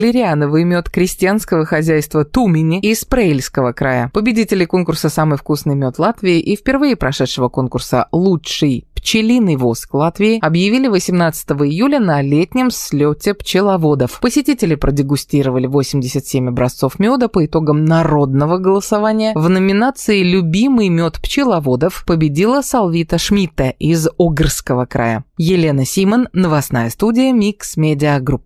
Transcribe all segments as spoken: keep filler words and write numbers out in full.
Лириановый мед крестьянского хозяйства Тумени из Преильского края. Победители конкурса «Самый вкусный мед Латвии» и впервые прошедшего конкурса «Лучший пчелиный воск Латвии» объявили восемнадцатого июля на летнем слете пчеловодов. Посетители продегустировали восемьдесят семь образцов меда по итогам народного голосования. В номинации «Любимый мед пчеловодов» победила Салвита Шмидте из Огрского края. Елена Симон, новостная студия Mix Media Group.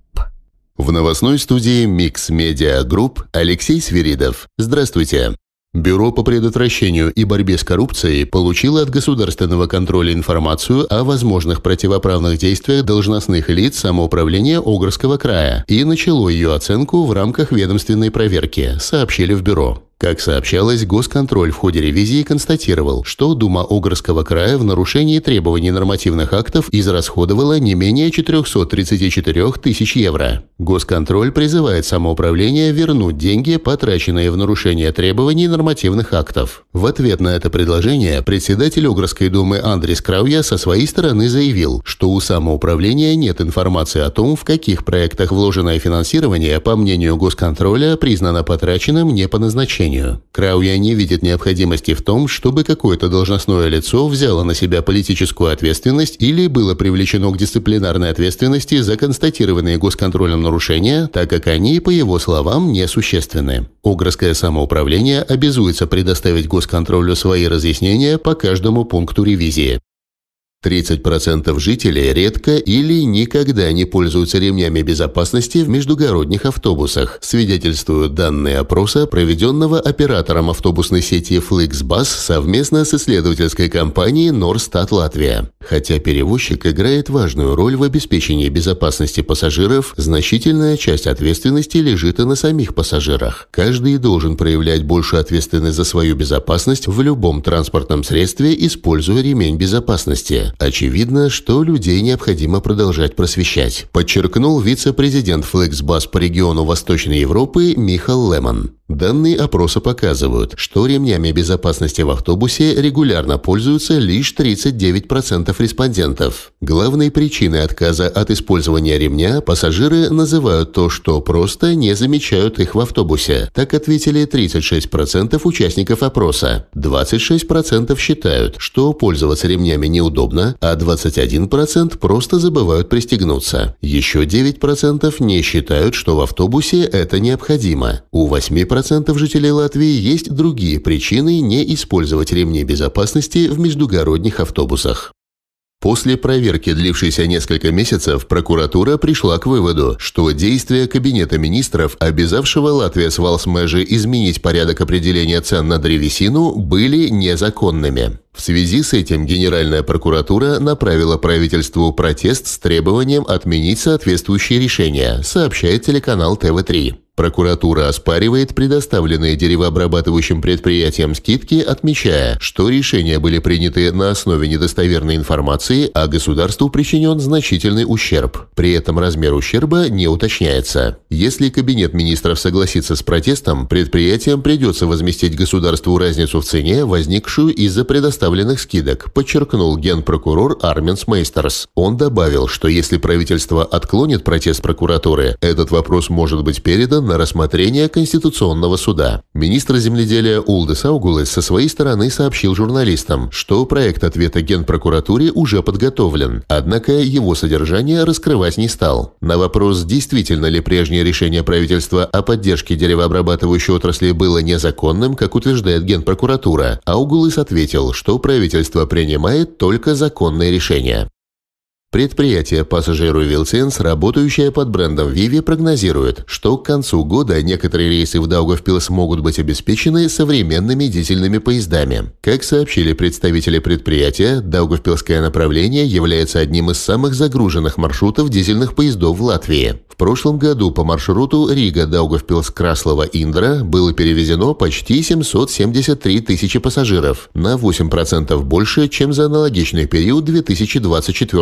В новостной студии Mix Media Group Алексей Свиридов. Здравствуйте. Бюро по предотвращению и борьбе с коррупцией получило от государственного контроля информацию о возможных противоправных действиях должностных лиц самоуправления Огрского края и начало ее оценку в рамках ведомственной проверки, сообщили в бюро. Как сообщалось, госконтроль в ходе ревизии констатировал, что Дума Огрского края в нарушении требований нормативных актов израсходовала не менее четыреста тридцать четыре тысяч евро. Госконтроль призывает самоуправление вернуть деньги, потраченные в нарушение требований нормативных актов. В ответ на это предложение председатель Огрской думы Андрис Крауя со своей стороны заявил, что у самоуправления нет информации о том, в каких проектах вложенное финансирование, по мнению госконтроля, признано потраченным не по назначению. Крауя не видит необходимости в том, чтобы какое-то должностное лицо взяло на себя политическую ответственность или было привлечено к дисциплинарной ответственности за констатированные госконтролем нарушения, так как они, по его словам, несущественны. Огрское самоуправление обязуется предоставить госконтролю свои разъяснения по каждому пункту ревизии. тридцать процентов жителей редко или никогда не пользуются ремнями безопасности в междугородних автобусах, свидетельствуют данные опроса, проведенного оператором автобусной сети Flixbus совместно с исследовательской компанией Norstat Латвия. Хотя перевозчик играет важную роль в обеспечении безопасности пассажиров, значительная часть ответственности лежит и на самих пассажирах. Каждый должен проявлять большую ответственность за свою безопасность в любом транспортном средстве, используя ремень безопасности. Очевидно, что людей необходимо продолжать просвещать, подчеркнул вице-президент Flixbus по региону Восточной Европы Михал Лемон. Данные опроса показывают, что ремнями безопасности в автобусе регулярно пользуются лишь тридцать девять процентов респондентов. Главной причиной отказа от использования ремня пассажиры называют то, что просто не замечают их в автобусе. Так ответили тридцать шесть процентов участников опроса. двадцать шесть процентов считают, что пользоваться ремнями неудобно, а двадцать один процент просто забывают пристегнуться. Еще девять процентов не считают, что в автобусе это необходимо. У восемь процентов жителей Латвии есть другие причины не использовать ремни безопасности в междугородних автобусах. После проверки, длившейся несколько месяцев, прокуратура пришла к выводу, что действия Кабинета министров, обязавшего Латвия с Валсмежи изменить порядок определения цен на древесину, были незаконными. В связи с этим Генеральная прокуратура направила правительству протест с требованием отменить соответствующие решения, сообщает телеканал тэ вэ три. Прокуратура оспаривает предоставленные деревообрабатывающим предприятиям скидки, отмечая, что решения были приняты на основе недостоверной информации, а государству причинен значительный ущерб. При этом размер ущерба не уточняется. Если Кабинет министров согласится с протестом, предприятиям придется возместить государству разницу в цене, возникшую из-за предоставленных скидок, подчеркнул генпрокурор Арминс Мейстерс. Он добавил, что если правительство отклонит протест прокуратуры, этот вопрос может быть передан на рассмотрение Конституционного суда. Министр земледелия Улдис Аугулис со своей стороны сообщил журналистам, что проект ответа Генпрокуратуре уже подготовлен, однако его содержание раскрывать не стал. На вопрос, действительно ли прежнее решение правительства о поддержке деревообрабатывающей отрасли было незаконным, как утверждает Генпрокуратура, Аугулис ответил, что правительство принимает только законные решения. Предприятие Passenger Vilciens, работающее под брендом Vivi, прогнозирует, что к концу года некоторые рейсы в Даугавпилс могут быть обеспечены современными дизельными поездами. Как сообщили представители предприятия, Даугавпилское направление является одним из самых загруженных маршрутов дизельных поездов в Латвии. В прошлом году по маршруту Рига-Даугавпилс-Краслова-Индра было перевезено почти семьсот семьдесят три тысячи пассажиров, на восемь процентов больше, чем за аналогичный период две тысячи двадцать четвёртого года.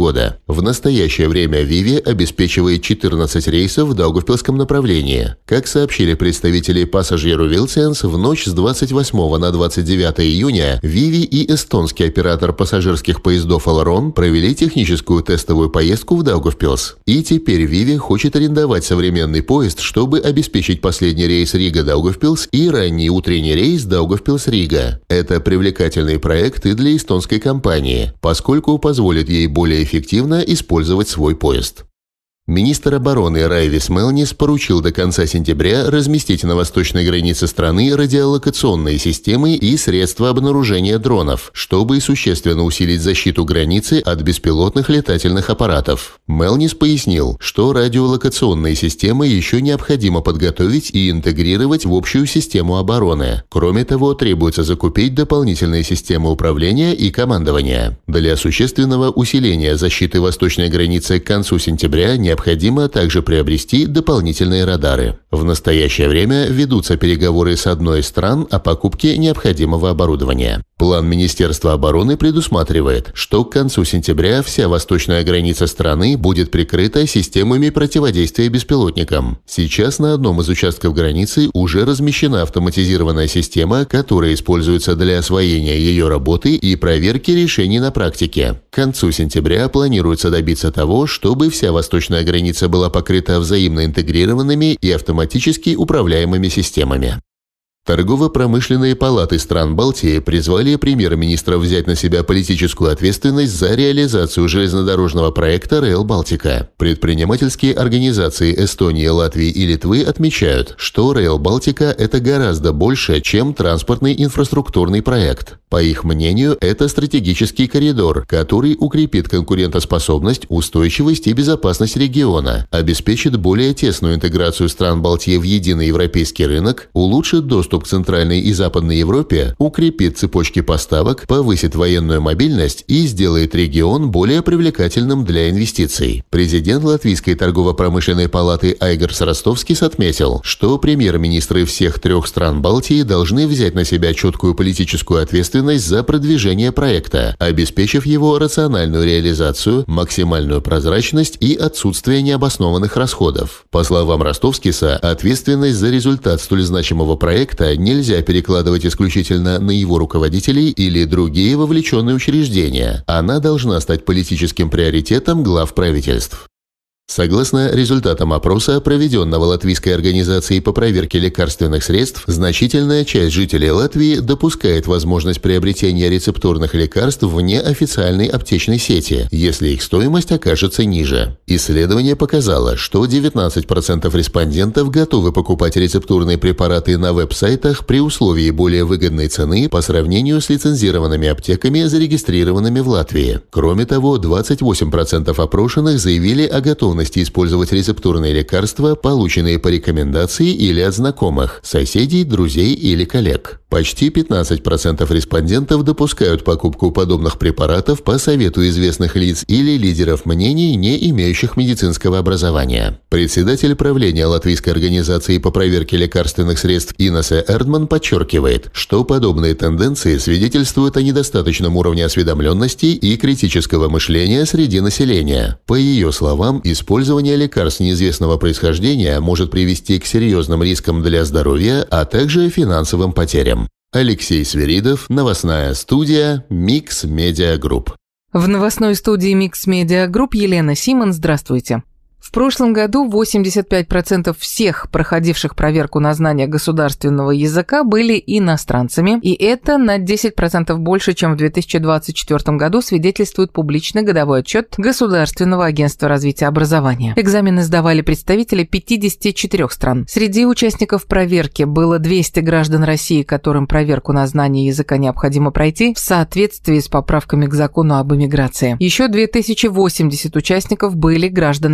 года. В настоящее время Vivi обеспечивает четырнадцать рейсов в Даугавпилском направлении. Как сообщили представители Passenger Wilsons, в ночь с двадцать восьмого на двадцать девятое июня Vivi и эстонский оператор пассажирских поездов Elron провели техническую тестовую поездку в Даугавпилс. И теперь Vivi хочет арендовать современный поезд, чтобы обеспечить последний рейс Рига-Даугавпилс и ранний утренний рейс Даугавпилс-Рига. Это привлекательный проект и для эстонской компании, поскольку позволит ей более эффективно использовать свой поезд. Министр обороны Райвис Мелнис поручил до конца сентября разместить на восточной границе страны радиолокационные системы и средства обнаружения дронов, чтобы существенно усилить защиту границы от беспилотных летательных аппаратов. Мелнис пояснил, что радиолокационные системы еще необходимо подготовить и интегрировать в общую систему обороны. Кроме того, требуется закупить дополнительные системы управления и командования. Для существенного усиления защиты восточной границы к концу сентября необходимо Необходимо также приобрести дополнительные радары. В настоящее время ведутся переговоры с одной из стран о покупке необходимого оборудования. План Министерства обороны предусматривает, что к концу сентября вся восточная граница страны будет прикрыта системами противодействия беспилотникам. Сейчас на одном из участков границы уже размещена автоматизированная система, которая используется для освоения ее работы и проверки решений на практике. К концу сентября планируется добиться того, чтобы вся восточная граница была покрыта взаимно интегрированными и автоматически управляемыми системами. Торгово-промышленные палаты стран Балтии призвали премьер-министра взять на себя политическую ответственность за реализацию железнодорожного проекта Rail Baltica. Предпринимательские организации Эстонии, Латвии и Литвы отмечают, что Rail Baltica – это гораздо больше, чем транспортный инфраструктурный проект. По их мнению, это стратегический коридор, который укрепит конкурентоспособность, устойчивость и безопасность региона, обеспечит более тесную интеграцию стран Балтии в единый европейский рынок, улучшит доступ к Центральной и Западной Европе, укрепит цепочки поставок, повысит военную мобильность и сделает регион более привлекательным для инвестиций. Президент Латвийской торгово-промышленной палаты Айгарс Ростовскис отметил, что премьер-министры всех трех стран Балтии должны взять на себя четкую политическую ответственность за продвижение проекта, обеспечив его рациональную реализацию, максимальную прозрачность и отсутствие необоснованных расходов. По словам Ростовскиса, ответственность за результат столь значимого проекта нельзя перекладывать исключительно на его руководителей или другие вовлеченные учреждения. Она должна стать политическим приоритетом глав правительств. Согласно результатам опроса, проведенного Латвийской организацией по проверке лекарственных средств, значительная часть жителей Латвии допускает возможность приобретения рецептурных лекарств вне официальной аптечной сети, если их стоимость окажется ниже. Исследование показало, что девятнадцать процентов респондентов готовы покупать рецептурные препараты на веб-сайтах при условии более выгодной цены по сравнению с лицензированными аптеками, зарегистрированными в Латвии. Кроме того, двадцать восемь процентов опрошенных заявили о готовности использовать рецептурные лекарства, полученные по рекомендации или от знакомых, соседей, друзей или коллег. Почти пятнадцать процентов респондентов допускают покупку подобных препаратов по совету известных лиц или лидеров мнений, не имеющих медицинского образования. Председатель правления Латвийской организации по проверке лекарственных средств Инесе Эрдман подчеркивает, что подобные тенденции свидетельствуют о недостаточном уровне осведомленности и критического мышления среди населения. По ее словам, использование лекарств неизвестного происхождения может привести к серьезным рискам для здоровья, а также финансовым потерям. Алексей Свиридов, новостная студия Микс Медиа Групп. В новостной студии Микс Медиа Групп Елена Симон, здравствуйте. В прошлом году восемьдесят пять процентов всех проходивших проверку на знание государственного языка были иностранцами, и это на десять процентов больше, чем в две тысячи двадцать четвёртом году, свидетельствует публичный годовой отчет Государственного агентства развития образования. Экзамены сдавали представители пятидесяти четырёх стран. Среди участников проверки было двести граждан России, которым проверку на знание языка необходимо пройти в соответствии с поправками к закону об иммиграции. Еще две тысячи восемьдесят участников были гражданами Украины.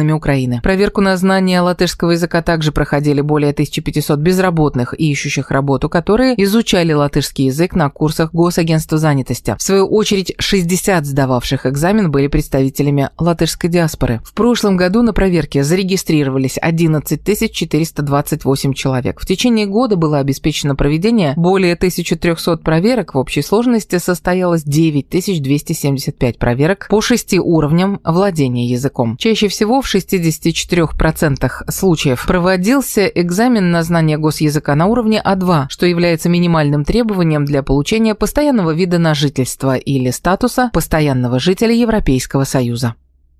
Украины. Проверку на знание латышского языка также проходили более тысячи пятисот безработных и ищущих работу, которые изучали латышский язык на курсах Госагентства занятости. В свою очередь, шестьдесят сдававших экзамен были представителями латышской диаспоры. В прошлом году на проверке зарегистрировались одиннадцать тысяч четыреста двадцать восемь человек. В течение года было обеспечено проведение более тысячи трёхсот проверок. В общей сложности состоялось девять тысяч двести семьдесят пять проверок по шести уровням владения языком. Чаще всего в шестидесяти четырёх процентах случаев проводился экзамен на знание госязыка на уровне А два, что является минимальным требованием для получения постоянного вида на жительство или статуса постоянного жителя Европейского Союза.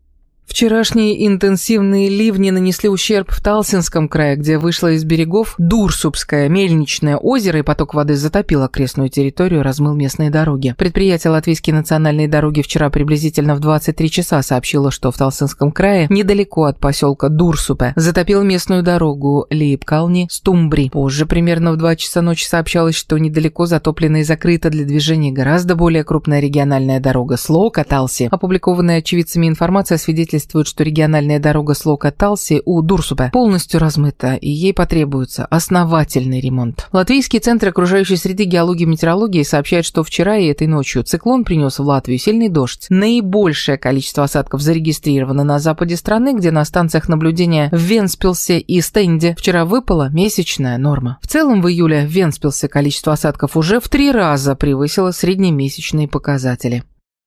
Вчерашние интенсивные ливни нанесли ущерб в Талсинском крае, где вышло из берегов Дурсупское мельничное озеро, и поток воды затопил окрестную территорию, размыл местные дороги. Предприятие «Латвийские национальные дороги» вчера приблизительно в двадцать три часа сообщило, что в Талсинском крае, недалеко от поселка Дурсупе, затопил местную дорогу Лейпкални-Стумбри. Позже, примерно в два часа ночи, сообщалось, что недалеко затоплена и закрыта для движения гораздо более крупная региональная дорога Слоука-Талси. Опубликованная очевидцами информация свидетельствует, что региональная дорога Слоука-Талси у Дурсупе полностью размыта, и ей потребуется основательный ремонт. Латвийский центр окружающей среды, геологии и метеорологии сообщает, что вчера и этой ночью циклон принес в Латвию сильный дождь. Наибольшее количество осадков зарегистрировано на западе страны, где на станциях наблюдения в Вентспилсе и Стенде вчера выпала месячная норма. В целом в июле в Вентспилсе количество осадков уже в три раза превысило среднемесячные показатели.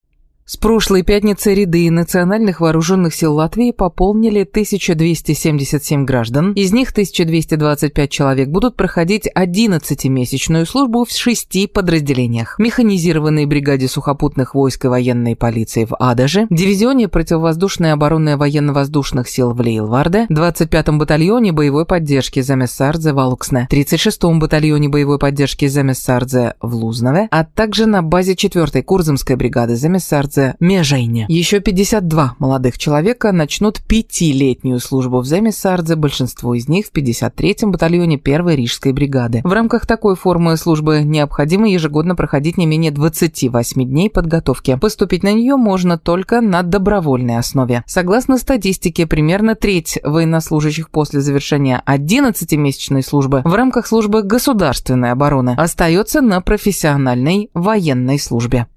С прошлой пятницы ряды национальных вооруженных сил Латвии пополнили тысячу двести семьдесят семь граждан. Из них тысяча двести двадцать пять человек будут проходить одиннадцатимесячную службу в шести подразделениях: механизированной бригаде сухопутных войск и военной полиции в Адаже, дивизионе противовоздушной обороны военно-воздушных сил в Лейлварде, двадцать пятом батальоне боевой поддержки Замессардзе в Алуксне, тридцать шестом батальоне боевой поддержки Замессардзе в Лузнове, а также на базе четвёртой Курзамской бригады Замессардзе Межейне. Еще пятьдесят два молодых человека начнут пятилетнюю службу в Замессардзе, большинство из них в пятьдесят третьем батальоне первой Рижской бригады. В рамках такой формы службы необходимо ежегодно проходить не менее двадцати восьми дней подготовки. Поступить на нее можно только на добровольной основе. Согласно статистике, примерно треть военнослужащих после завершения одиннадцатимесячной службы в рамках службы государственной обороны остается на профессиональной военной службе.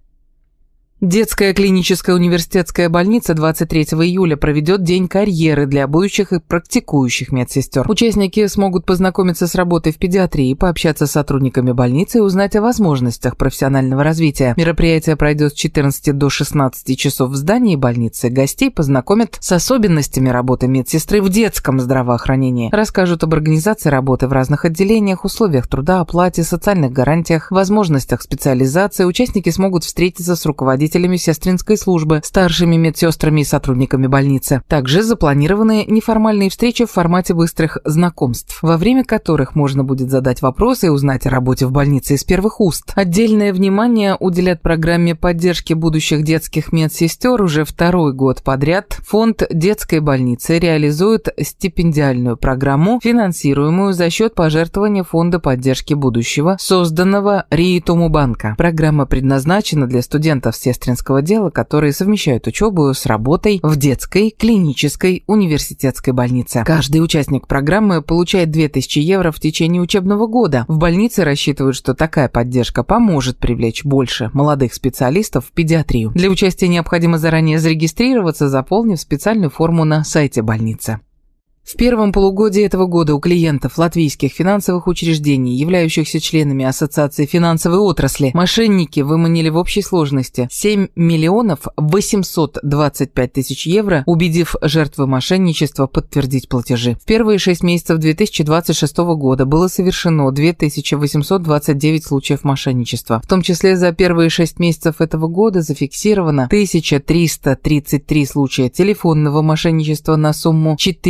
Детская клиническая университетская больница двадцать третьего июля проведет день карьеры для будущих и практикующих медсестер. Участники смогут познакомиться с работой в педиатрии, пообщаться с сотрудниками больницы и узнать о возможностях профессионального развития. Мероприятие пройдет с четырнадцати до шестнадцати часов в здании больницы. Гостей познакомят с особенностями работы медсестры в детском здравоохранении. Расскажут об организации работы в разных отделениях, условиях труда, оплате, социальных гарантиях, возможностях специализации. Участники смогут встретиться с руководителями сестринской службы, старшими медсестрами и сотрудниками больницы. Также запланированы неформальные встречи в формате быстрых знакомств, во время которых можно будет задать вопросы и узнать о работе в больнице из первых уст. Отдельное внимание уделят программе поддержки будущих детских медсестер. Уже второй год подряд фонд детской больницы реализует стипендиальную программу, финансируемую за счет пожертвования фонда поддержки будущего, созданного Риитуму банка. Программа предназначена для студентов сестринского дела, которые совмещают учебу с работой в детской клинической университетской больнице. Каждый участник программы получает две тысячи евро в течение учебного года. В больнице рассчитывают, что такая поддержка поможет привлечь больше молодых специалистов в педиатрию. Для участия необходимо заранее зарегистрироваться, заполнив специальную форму на сайте больницы. В первом полугодии этого года у клиентов латвийских финансовых учреждений, являющихся членами Ассоциации финансовой отрасли, мошенники выманили в общей сложности семь миллионов восемьсот двадцать пять тысяч евро, убедив жертвы мошенничества подтвердить платежи. В первые шесть месяцев две тысячи двадцать шестого года было совершено две тысячи восемьсот двадцать девять случаев мошенничества. В том числе за первые шесть месяцев этого года зафиксировано тысяча триста тридцать три случая телефонного мошенничества на сумму четыре миллиона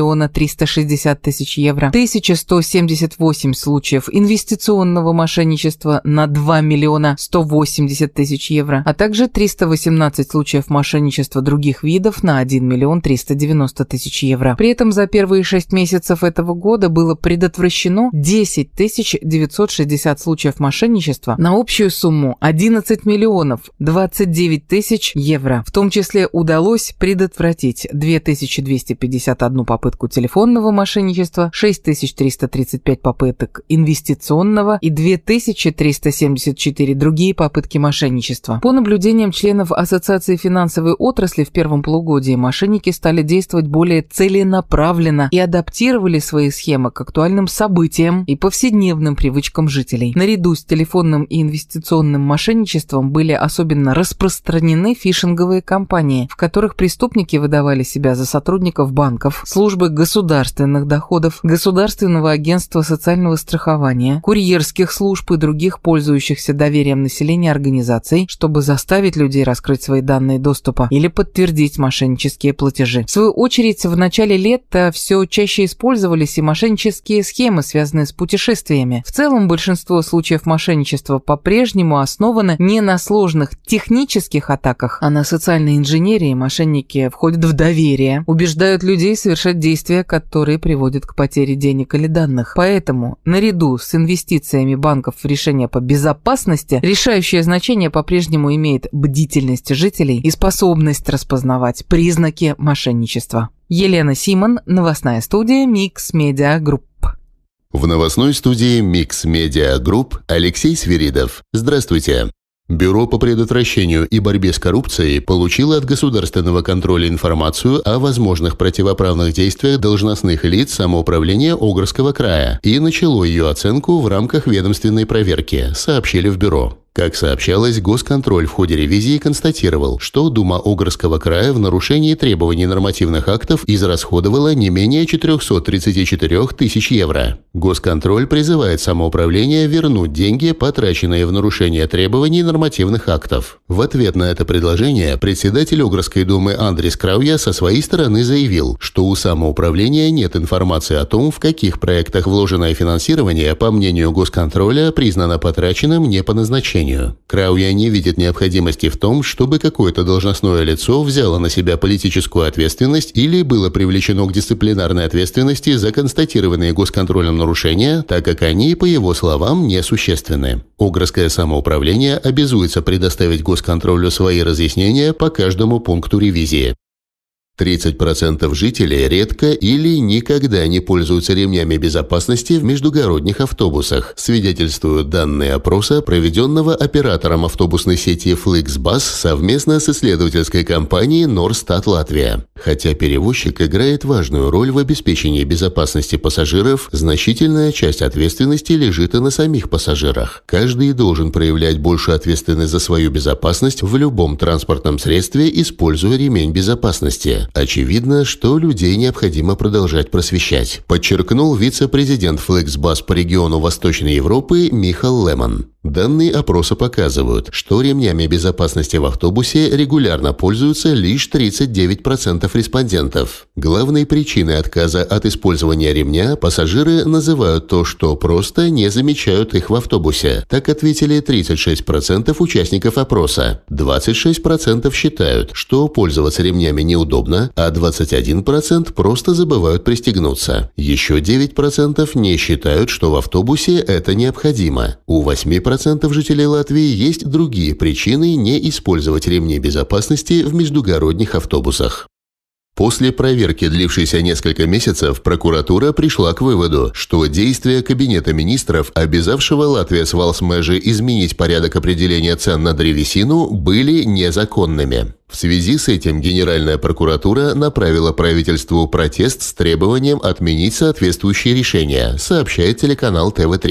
миллиона триста шестьдесят тысяч евро, тысяча сто семьдесят восемь случаев инвестиционного мошенничества на два миллиона сто восемьдесят тысяч евро, а также триста восемнадцать случаев мошенничества других видов на один миллион триста девяносто тысяч евро. При этом за первые шесть месяцев этого года было предотвращено десять тысяч девятьсот шестьдесят случаев мошенничества на общую сумму одиннадцать миллионов двадцать девять тысяч евро. В том числе удалось предотвратить две тысячи двести пятьдесят одну попытку телефонного мошенничества, шесть тысяч триста тридцать пять попыток инвестиционного и две тысячи триста семьдесят четыре другие попытки мошенничества. По наблюдениям членов Ассоциации финансовой отрасли в первом полугодии мошенники стали действовать более целенаправленно и адаптировали свои схемы к актуальным событиям и повседневным привычкам жителей. Наряду с телефонным и инвестиционным мошенничеством были особенно распространены фишинговые кампании, в которых преступники выдавали себя за сотрудников банков, службы государственных доходов, Государственного агентства социального страхования, курьерских служб и других пользующихся доверием населения организаций, чтобы заставить людей раскрыть свои данные доступа или подтвердить мошеннические платежи. В свою очередь, в начале лета все чаще использовались и мошеннические схемы, связанные с путешествиями. В целом, большинство случаев мошенничества по-прежнему основаны не на сложных технических атаках, а на социальной инженерии. Мошенники входят в доверие, убеждают людей совершать действия, которые приводят к потере денег или данных. Поэтому, наряду с инвестициями банков в решения по безопасности, решающее значение по-прежнему имеет бдительность жителей и способность распознавать признаки мошенничества. Елена Симон, новостная студия Mix Media Group. В новостной студии Mix Media Group Алексей Свиридов. Здравствуйте. Бюро по предотвращению и борьбе с коррупцией получило от государственного контроля информацию о возможных противоправных действиях должностных лиц самоуправления Огрского края и начало ее оценку в рамках ведомственной проверки, сообщили в бюро. Как сообщалось, госконтроль в ходе ревизии констатировал, что Дума Огрского края в нарушении требований нормативных актов израсходовала не менее четыреста тридцать четыре тысяч евро. Госконтроль призывает самоуправление вернуть деньги, потраченные в нарушение требований нормативных актов. В ответ на это предложение председатель Огрской думы Андрис Крауя со своей стороны заявил, что у самоуправления нет информации о том, в каких проектах вложенное финансирование, по мнению госконтроля, признано потраченным не по назначению. Крауя не видит необходимости в том, чтобы какое-то должностное лицо взяло на себя политическую ответственность или было привлечено к дисциплинарной ответственности за констатированные госконтролем нарушения, так как они, по его словам, несущественны. Огрское самоуправление обязуется предоставить госконтролю свои разъяснения по каждому пункту ревизии. тридцать процентов жителей редко или никогда не пользуются ремнями безопасности в междугородних автобусах, свидетельствуют данные опроса, проведенного оператором автобусной сети Flixbus совместно с исследовательской компанией Norstat Латвия. Хотя перевозчик играет важную роль в обеспечении безопасности пассажиров, значительная часть ответственности лежит и на самих пассажирах. Каждый должен проявлять большую ответственность за свою безопасность в любом транспортном средстве, используя ремень безопасности. Очевидно, что людей необходимо продолжать просвещать, подчеркнул вице-президент Flixbus по региону Восточной Европы Михал Лемон. Данные опроса показывают, что ремнями безопасности в автобусе регулярно пользуются лишь тридцать девять процентов респондентов. Главной причиной отказа от использования ремня пассажиры называют то, что просто не замечают их в автобусе. Так ответили тридцать шесть процентов участников опроса. двадцать шесть процентов считают, что пользоваться ремнями неудобно, а двадцать один процент просто забывают пристегнуться. Еще девять процентов не считают, что в автобусе это необходимо. У восьми процентов жителей Латвии есть другие причины не использовать ремни безопасности в междугородних автобусах. После проверки, длившейся несколько месяцев, прокуратура пришла к выводу, что действия Кабинета министров, обязавшего Латвия с Валсмежи изменить порядок определения цен на древесину, были незаконными. В связи с этим Генеральная прокуратура направила правительству протест с требованием отменить соответствующие решения, сообщает телеканал тэ вэ три.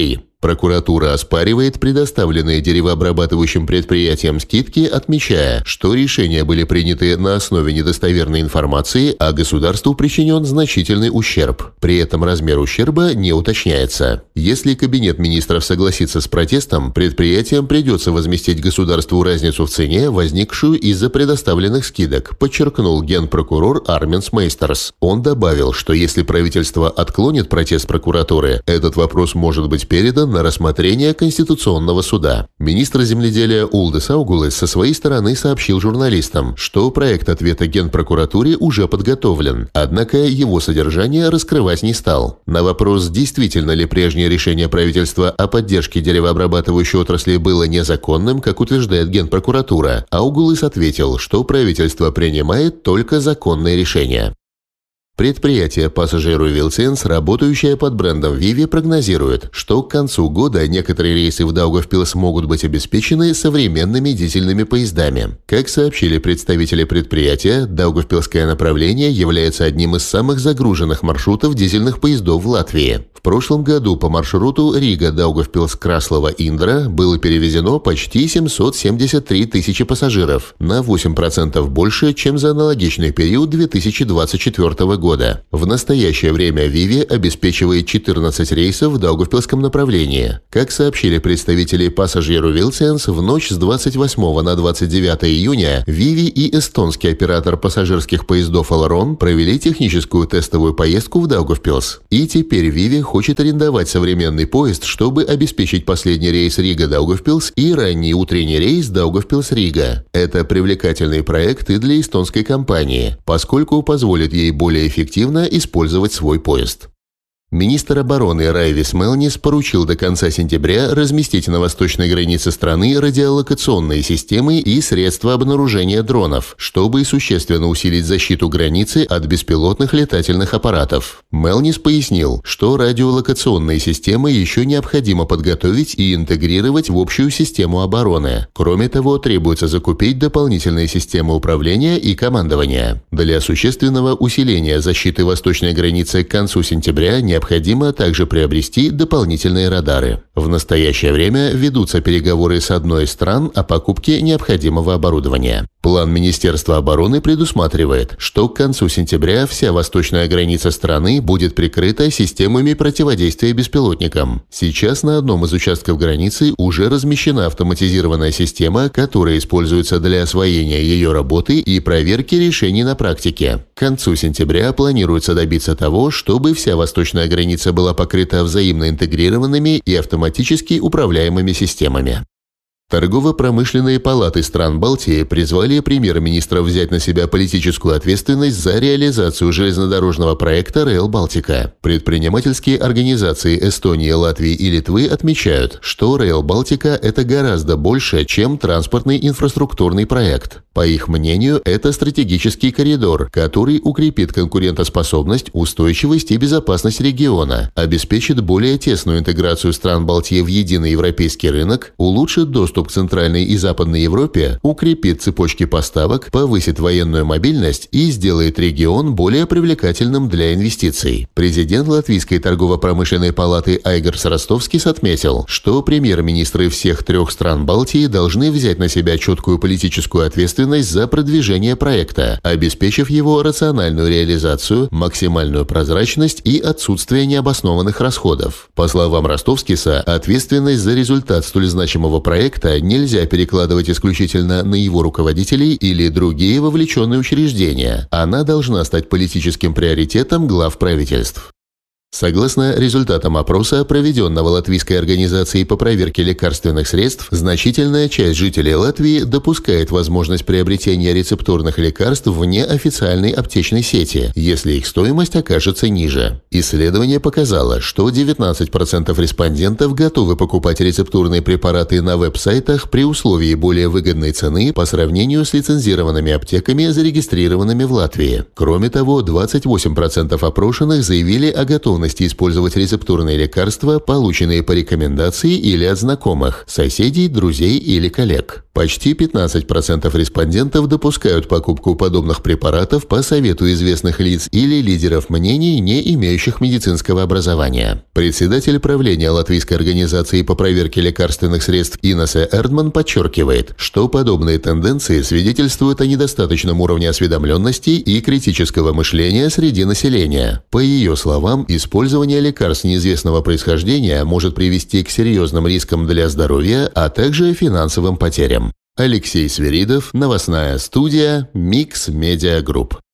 Прокуратура оспаривает предоставленные деревообрабатывающим предприятиям скидки, отмечая, что решения были приняты на основе недостоверной информации, а государству причинен значительный ущерб. При этом размер ущерба не уточняется. Если Кабинет министров согласится с протестом, предприятиям придется возместить государству разницу в цене, возникшую из-за предоставленных скидок, подчеркнул генпрокурор Арменс Мейстерс. Он добавил, что если правительство отклонит протест прокуратуры, этот вопрос может быть передан на рассмотрение Конституционного суда. Министр земледелия Улдис Аугулис со своей стороны сообщил журналистам, что проект ответа Генпрокуратуре уже подготовлен, однако его содержание раскрывать не стал. На вопрос, действительно ли прежнее решение правительства о поддержке деревообрабатывающей отрасли было незаконным, как утверждает Генпрокуратура, Аугулис ответил, что правительство принимает только законные решения. Предприятие Passageru Vilciens, работающее под брендом Vivi, прогнозирует, что к концу года некоторые рейсы в Даугавпилс могут быть обеспечены современными дизельными поездами. Как сообщили представители предприятия, Даугавпилское направление является одним из самых загруженных маршрутов дизельных поездов в Латвии. В прошлом году по маршруту Рига-Даугавпилс-Краслова-Индра было перевезено почти семьсот семьдесят три тысячи пассажиров, на восемь процентов больше, чем за аналогичный период две тысячи двадцать четвёртого года. года. В настоящее время Vivi обеспечивает четырнадцать рейсов в Даугавпилском направлении. Как сообщили представители Passageru Vilciens, в ночь с двадцать восьмого на двадцать девятое июня Vivi и эстонский оператор пассажирских поездов Alaron провели техническую тестовую поездку в Даугавпилс. И теперь Vivi хочет арендовать современный поезд, чтобы обеспечить последний рейс Рига-Даугавпилс и ранний утренний рейс Даугавпилс-Рига. Это привлекательный проект и для эстонской компании, поскольку позволит ей более эффективно использовать свой поезд. Министр обороны Райвис Мелнис поручил до конца сентября разместить на восточной границе страны радиолокационные системы и средства обнаружения дронов, чтобы существенно усилить защиту границы от беспилотных летательных аппаратов. Мелнис пояснил, что радиолокационные системы еще необходимо подготовить и интегрировать в общую систему обороны. Кроме того, требуется закупить дополнительные системы управления и командования. Для существенного усиления защиты восточной границы к концу сентября необходимо Необходимо также приобрести дополнительные радары. В настоящее время ведутся переговоры с одной из стран о покупке необходимого оборудования. План Министерства обороны предусматривает, что к концу сентября вся восточная граница страны будет прикрыта системами противодействия беспилотникам. Сейчас на одном из участков границы уже размещена автоматизированная система, которая используется для освоения ее работы и проверки решений на практике. К концу сентября планируется добиться того, чтобы вся восточная граница была покрыта взаимно интегрированными и автоматически управляемыми системами. Торгово-промышленные палаты стран Балтии призвали премьер-министров взять на себя политическую ответственность за реализацию железнодорожного проекта Rail Baltica. Предпринимательские организации Эстонии, Латвии и Литвы отмечают, что Rail Baltica – это гораздо больше, чем транспортный инфраструктурный проект. По их мнению, это стратегический коридор, который укрепит конкурентоспособность, устойчивость и безопасность региона, обеспечит более тесную интеграцию стран Балтии в единый европейский рынок, улучшит доступ к Центральной и Западной Европе, укрепит цепочки поставок, повысит военную мобильность и сделает регион более привлекательным для инвестиций. Президент Латвийской торгово-промышленной палаты Айгарс Ростовскис отметил, что премьер-министры всех трех стран Балтии должны взять на себя четкую политическую ответственность за продвижение проекта, обеспечив его рациональную реализацию, максимальную прозрачность и отсутствие необоснованных расходов. По словам Ростовскиса, ответственность за результат столь значимого проекта нельзя перекладывать исключительно на его руководителей или другие вовлеченные учреждения. Она должна стать политическим приоритетом глав правительств. Согласно результатам опроса, проведенного Латвийской организацией по проверке лекарственных средств, значительная часть жителей Латвии допускает возможность приобретения рецептурных лекарств вне официальной аптечной сети, если их стоимость окажется ниже. Исследование показало, что девятнадцать процентов респондентов готовы покупать рецептурные препараты на веб-сайтах при условии более выгодной цены по сравнению с лицензированными аптеками, зарегистрированными в Латвии. Кроме того, двадцать восемь процентов опрошенных заявили о готовности использовать рецептурные лекарства, полученные по рекомендации или от знакомых, соседей, друзей или коллег. Почти пятнадцать процентов респондентов допускают покупку подобных препаратов по совету известных лиц или лидеров мнений, не имеющих медицинского образования. Председатель правления Латвийской организации по проверке лекарственных средств Инесе Эрдман подчеркивает, что подобные тенденции свидетельствуют о недостаточном уровне осведомленности и критического мышления среди населения. По ее словам, использование лекарств неизвестного происхождения может привести к серьезным рискам для здоровья, а также финансовым потерям. Алексей Свиридов, новостная студия Микс Медиа Групп.